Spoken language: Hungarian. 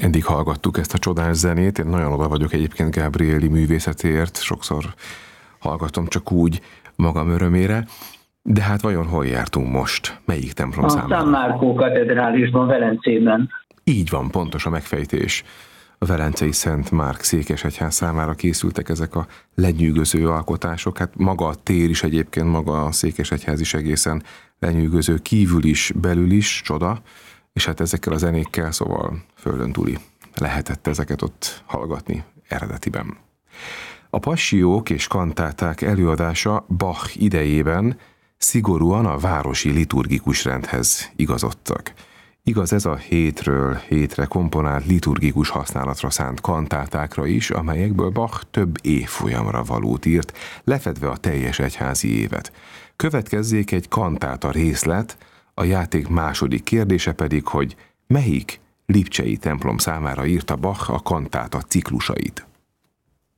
Eddig hallgattuk ezt a csodás zenét, én nagyon oda vagyok egyébként Gabrieli művészetért, sokszor hallgatom csak úgy magam örömére, de hát vajon hol jártunk most? Melyik templom számára? A San Marco katedrálisban, Velencében. Így van, pontos a megfejtés. A velencei Szent Márk székesegyház számára készültek ezek a lenyűgöző alkotások. Hát maga a tér is egyébként, maga a székesegyház is egészen lenyűgöző, kívül is, belül is, csoda, és hát ezekkel a zenékkel, szóval földön túli lehetett ezeket ott hallgatni eredetiben. A passiók és kantáták előadása Bach idejében szigorúan a városi liturgikus rendhez igazodtak. Igaz ez a hétről hétre komponált liturgikus használatra szánt kantátákra is, amelyekből Bach több évfolyamra valót írt, lefedve a teljes egyházi évet. Következzék egy kantáta részlet, a játék második kérdése pedig, hogy melyik lipcsei templom számára írta Bach a kantáta ciklusait.